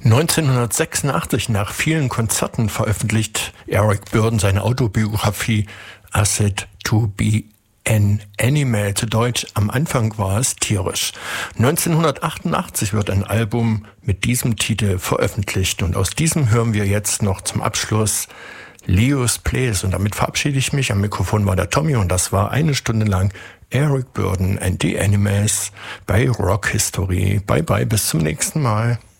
1986, nach vielen Konzerten, veröffentlicht Eric Burdon seine Autobiografie Acid to be an Animal, zu Deutsch, am Anfang war es tierisch. 1988 wird ein Album mit diesem Titel veröffentlicht und aus diesem hören wir jetzt noch zum Abschluss Leo's Place und damit verabschiede ich mich. Am Mikrofon war der Tommy und das war 1 Stunde lang Eric Burdon and the Animals bei Rock History. Bye bye, bis zum nächsten Mal.